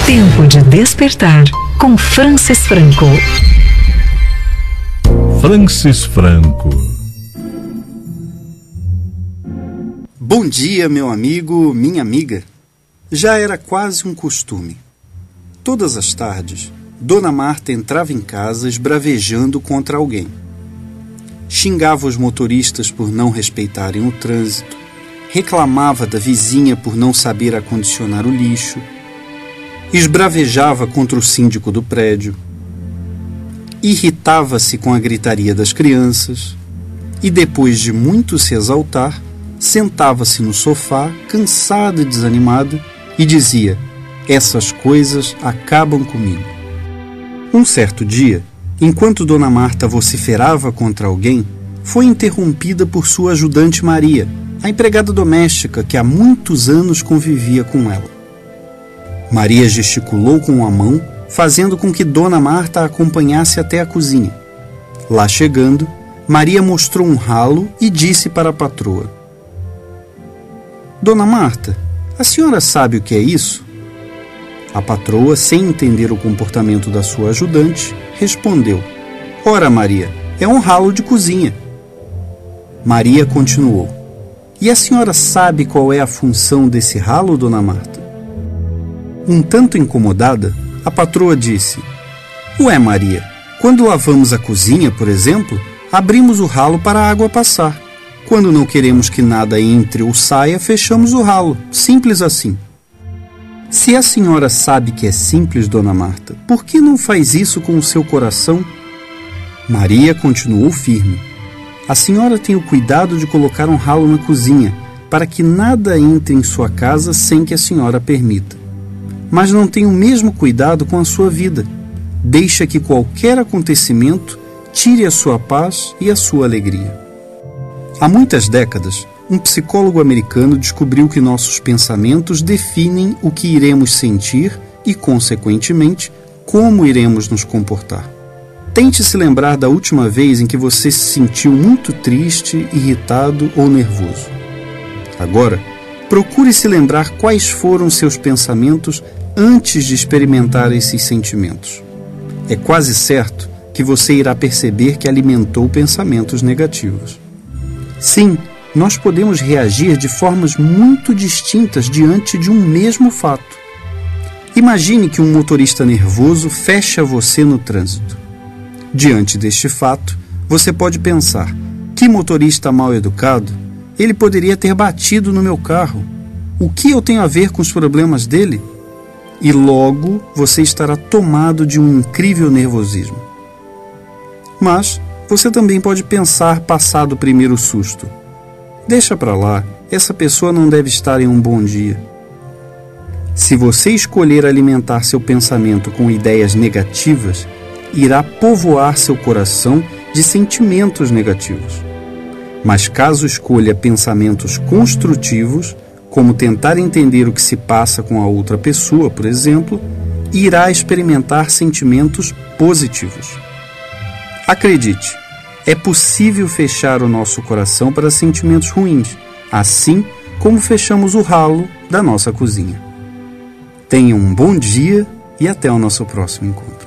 Tempo de despertar com Francis Franco. Francis Franco. Bom dia, meu amigo, minha amiga. Já era quase um costume. Todas as tardes, Dona Marta entrava em casa esbravejando contra alguém. Xingava os motoristas por não respeitarem o trânsito, reclamava da vizinha por não saber acondicionar o lixo, esbravejava contra o síndico do prédio, irritava-se com a gritaria das crianças e, depois de muito se exaltar, sentava-se no sofá, cansada e desanimada, e dizia: essas coisas acabam comigo. Um certo dia, enquanto Dona Marta vociferava contra alguém, foi interrompida por sua ajudante Maria, a empregada doméstica que há muitos anos convivia com ela. Maria gesticulou com a mão, fazendo com que Dona Marta a acompanhasse até a cozinha. Lá chegando, Maria mostrou um ralo e disse para a patroa: Dona Marta, a senhora sabe o que é isso? A patroa, sem entender o comportamento da sua ajudante, respondeu: ora, Maria, é um ralo de cozinha. Maria continuou: e a senhora sabe qual é a função desse ralo, Dona Marta? Um tanto incomodada, a patroa disse: ué, Maria, quando lavamos a cozinha, por exemplo, abrimos o ralo para a água passar. Quando não queremos que nada entre ou saia, fechamos o ralo. Simples assim. Se a senhora sabe que é simples, Dona Marta, por que não faz isso com o seu coração? Maria continuou firme. A senhora tem o cuidado de colocar um ralo na cozinha, para que nada entre em sua casa sem que a senhora permita. Mas não tem o mesmo cuidado com a sua vida. Deixa que qualquer acontecimento tire a sua paz e a sua alegria. Há muitas décadas, um psicólogo americano descobriu que nossos pensamentos definem o que iremos sentir e, consequentemente, como iremos nos comportar. Tente se lembrar da última vez em que você se sentiu muito triste, irritado ou nervoso. Agora, procure se lembrar quais foram seus pensamentos antes de experimentar esses sentimentos. É quase certo que você irá perceber que alimentou pensamentos negativos. Sim, nós podemos reagir de formas muito distintas diante de um mesmo fato. Imagine que um motorista nervoso fecha você no trânsito. Diante deste fato, você pode pensar: que motorista mal educado, ele poderia ter batido no meu carro. O que eu tenho a ver com os problemas dele? E logo você estará tomado de um incrível nervosismo. Mas você também pode pensar, passado o primeiro susto: deixa pra lá, essa pessoa não deve estar em um bom dia. Se você escolher alimentar seu pensamento com ideias negativas, irá povoar seu coração de sentimentos negativos. Mas caso escolha pensamentos construtivos, como tentar entender o que se passa com a outra pessoa, por exemplo, irá experimentar sentimentos positivos. Acredite, é possível fechar o nosso coração para sentimentos ruins, assim como fechamos o ralo da nossa cozinha. Tenha um bom dia e até o nosso próximo encontro.